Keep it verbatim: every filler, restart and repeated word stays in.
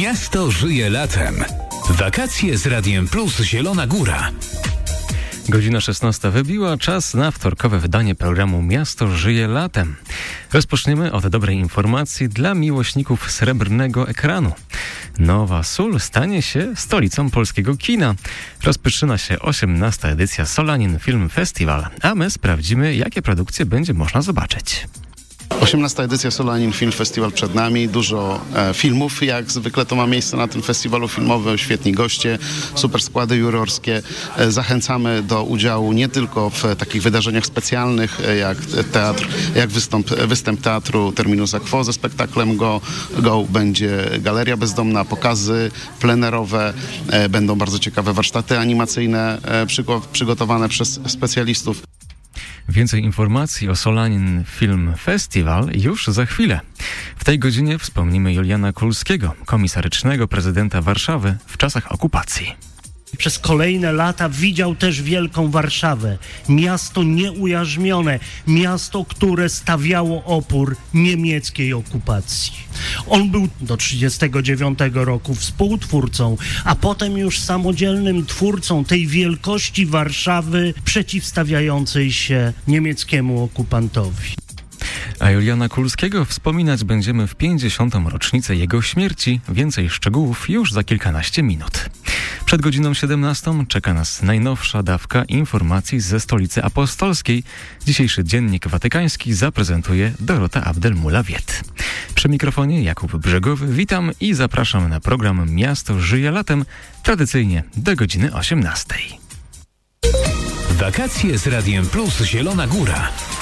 Miasto żyje latem. Wakacje z Radiem Plus Zielona Góra. Godzina szesnasta wybiła, czas na wtorkowe wydanie programu Miasto żyje latem. Rozpoczniemy od dobrej informacji dla miłośników srebrnego ekranu. Nowa Sól stanie się stolicą polskiego kina. Rozpoczyna się osiemnasta edycja Solanin Film Festival, a my sprawdzimy, jakie produkcje będzie można zobaczyć. osiemnasta edycja Solanin Film Festival przed nami. Dużo e, filmów, jak zwykle to ma miejsce na tym festiwalu filmowym. Świetni goście, super składy jurorskie. E, zachęcamy do udziału nie tylko w e, takich wydarzeniach specjalnych, e, jak teatr, jak występ, występ teatru Terminus Quo ze spektaklem Go. Go będzie Galeria Bezdomna, pokazy plenerowe. E, będą bardzo ciekawe warsztaty animacyjne e, przygo- przygotowane przez specjalistów. Więcej informacji o Solanin Film Festival już za chwilę. W tej godzinie wspomnimy Juliana Kulskiego, komisarycznego prezydenta Warszawy w czasach okupacji. Przez kolejne lata widział też wielką Warszawę. Miasto nieujarzmione, miasto, które stawiało opór niemieckiej okupacji. On był do trzydziestego dziewiątego roku współtwórcą, a potem już samodzielnym twórcą tej wielkości Warszawy przeciwstawiającej się niemieckiemu okupantowi. A Juliana Kulskiego wspominać będziemy w pięćdziesiątą rocznicę jego śmierci. Więcej szczegółów już za kilkanaście minut. Przed godziną siedemnastą czeka nas najnowsza dawka informacji ze Stolicy Apostolskiej. Dzisiejszy Dziennik Watykański zaprezentuje Dorota Abdelmula-Wiet. Przy mikrofonie Jakub Brzegowy, witam i zapraszam na program Miasto żyje latem, tradycyjnie do godziny osiemnastej. Wakacje z Radiem Plus Zielona Góra.